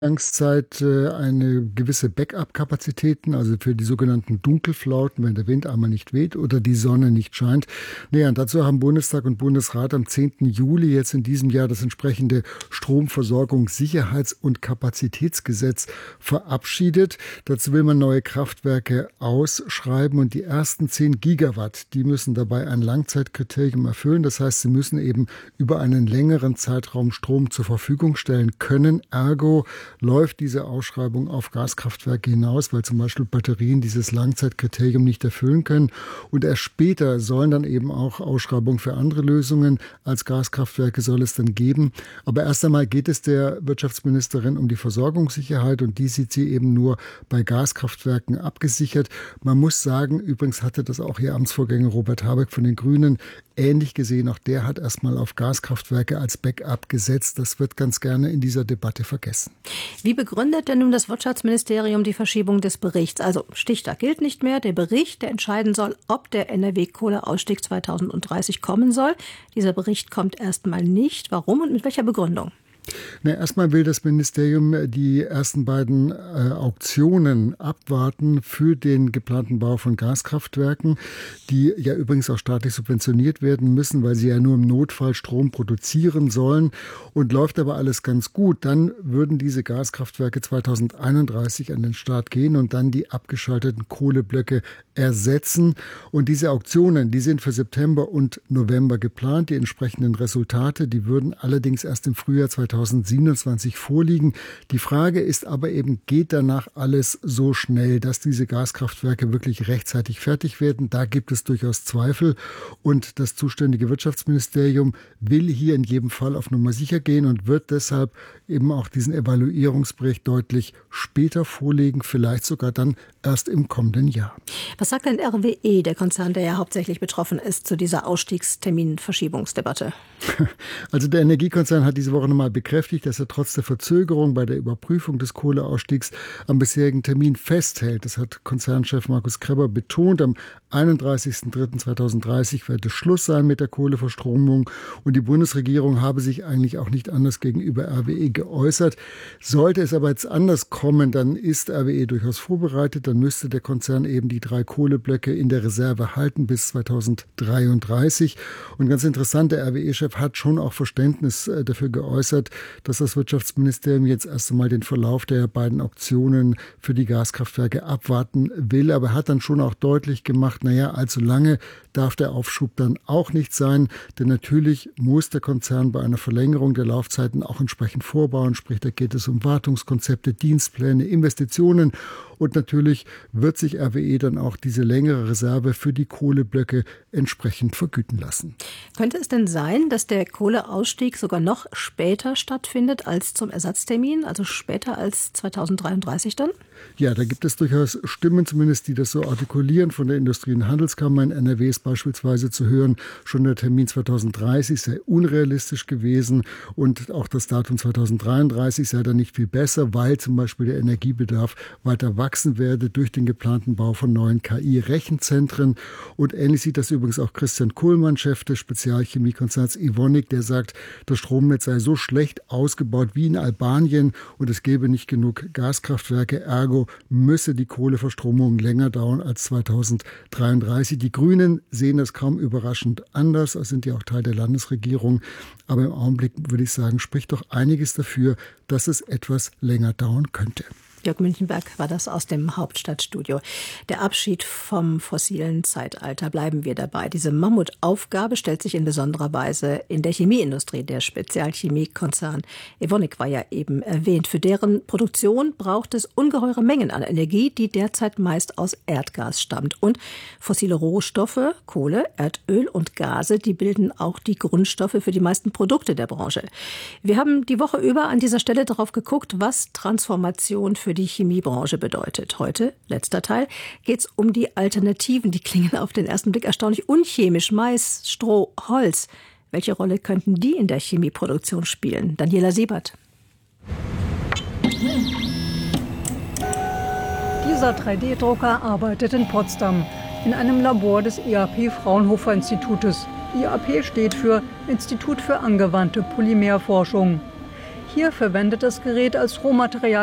Übergangszeit eine gewisse Backup-Kapazitäten, also für die sogenannten Dunkelflauten, wenn der Wind einmal nicht weht oder die Sonne nicht scheint. Naja, und dazu haben Bundestag und Bundesrat am 10. Juli jetzt in diesem Jahr das entsprechende Stromversorgungssicherheits- und Kapazitätsgesetz verabschiedet. Dazu will man neue Kraftwerke ausschreiben und die ersten 10 Gigawatt, die müssen dabei ein Langzeitkriterium erfüllen. Das heißt, sie müssen eben über einen längeren Zeitraum Strom zur Verfügung stellen können. Ergo läuft diese Ausschreibung auf Gaskraftwerke hinaus, weil zum Beispiel Batterien dieses Langzeitkriterium nicht erfüllen können. Und erst später sollen dann eben auch Ausschreibungen für andere Lösungen als Gaskraftwerke soll es dann geben. Aber erst einmal geht es der Wirtschaftsministerin um die Versorgungssicherheit und die sieht sie eben nur bei Gaskraftwerken abgesichert. Man muss sagen, übrigens hatte das auch ihr Amtsvorgänger Robert Habeck von den Grünen ähnlich gesehen. Auch der hat erstmal auf Gaskraftwerke als Backup gesetzt. Das wird ganz gerne in dieser Debatte vergessen. Wie begründet denn nun das Wirtschaftsministerium die Verschiebung des Berichts? Also Stichtag gilt nicht mehr. Der Bericht, der entscheiden soll, ob der NRW-Kohleausstieg 2030 kommen soll. Dieser Bericht kommt erstmal nicht. Warum und mit welcher Begründung? Erstmal will das Ministerium die ersten beiden Auktionen abwarten für den geplanten Bau von Gaskraftwerken, die ja übrigens auch staatlich subventioniert werden müssen, weil sie ja nur im Notfall Strom produzieren sollen. Und läuft aber alles ganz gut, dann würden diese Gaskraftwerke 2031 an den Start gehen und dann die abgeschalteten Kohleblöcke ersetzen. Und diese Auktionen, die sind für September und November geplant. Die entsprechenden Resultate, die würden allerdings erst im Frühjahr 2027 vorliegen. Die Frage ist aber eben, geht danach alles so schnell, dass diese Gaskraftwerke wirklich rechtzeitig fertig werden? Da gibt es durchaus Zweifel. Und das zuständige Wirtschaftsministerium will hier in jedem Fall auf Nummer sicher gehen und wird deshalb eben auch diesen Evaluierungsbericht deutlich später vorlegen, vielleicht sogar dann erst im kommenden Jahr. Was sagt denn RWE, der Konzern, der ja hauptsächlich betroffen ist, zu dieser Ausstiegsterminverschiebungsdebatte? Also der Energiekonzern hat diese Woche nochmal bekräftigt, dass er trotz der Verzögerung bei der Überprüfung des Kohleausstiegs am bisherigen Termin festhält. Das hat Konzernchef Markus Krebber betont. Am 31.03.2030 werde Schluss sein mit der Kohleverstromung. Und die Bundesregierung habe sich eigentlich auch nicht anders gegenüber RWE geäußert. Sollte es aber jetzt anders kommen, dann ist RWE durchaus vorbereitet. Dann müsste der Konzern eben die 3 Kohleblöcke in der Reserve halten bis 2033. Und ganz interessant, der RWE-Chef hat schon auch Verständnis dafür geäußert, dass das Wirtschaftsministerium jetzt erst einmal den Verlauf der beiden Auktionen für die Gaskraftwerke abwarten will. Aber er hat dann schon auch deutlich gemacht, allzu lange darf der Aufschub dann auch nicht sein. Denn natürlich muss der Konzern bei einer Verlängerung der Laufzeiten auch entsprechend vorbauen. Sprich, da geht es um Wartungskonzepte, Dienstpläne, Investitionen. Und natürlich wird sich RWE dann auch diese längere Reserve für die Kohleblöcke entsprechend vergüten lassen. Könnte es denn sein, dass der Kohleausstieg sogar noch später stattfindet als zum Ersatztermin, also später als 2033 dann? Ja, da gibt es durchaus Stimmen zumindest, die das so artikulieren. Von der Industrie- und Handelskammer in NRW ist beispielsweise zu hören, schon der Termin 2030 sei unrealistisch gewesen und auch das Datum 2033 sei dann nicht viel besser, weil zum Beispiel der Energiebedarf weiter wachsen werde durch den geplanten Bau von neuen KI-Rechenzentren. Und ähnlich sieht das übrigens auch Christian Kuhlmann, Chef des Spezialchemiekonzerns Evonik, der sagt, das Stromnetz sei so schlecht ausgebaut wie in Albanien und es gäbe nicht genug Gaskraftwerke. Ergo müsse die Kohleverstromung länger dauern als 2033. Die Grünen sehen das kaum überraschend anders, das sind ja auch Teil der Landesregierung. Aber im Augenblick würde ich sagen, spricht doch einiges dafür, dass es etwas länger dauern könnte. Jörg Münchenberg war das aus dem Hauptstadtstudio. Der Abschied vom fossilen Zeitalter, bleiben wir dabei. Diese Mammutaufgabe stellt sich in besonderer Weise in der Chemieindustrie. Der Spezialchemiekonzern Evonik war ja eben erwähnt. Für deren Produktion braucht es ungeheure Mengen an Energie, die derzeit meist aus Erdgas stammt. Und fossile Rohstoffe, Kohle, Erdöl und Gase, die bilden auch die Grundstoffe für die meisten Produkte der Branche. Wir haben die Woche über an dieser Stelle darauf geguckt, was Transformation für die Chemiebranche bedeutet. Heute, letzter Teil, geht es um die Alternativen. Die klingen auf den ersten Blick erstaunlich unchemisch. Mais, Stroh, Holz. Welche Rolle könnten die in der Chemieproduktion spielen? Daniela Siebert. Dieser 3D-Drucker arbeitet in Potsdam, in einem Labor des IAP-Fraunhofer-Institutes. IAP steht für Institut für angewandte Polymerforschung. Hier verwendet das Gerät als Rohmaterial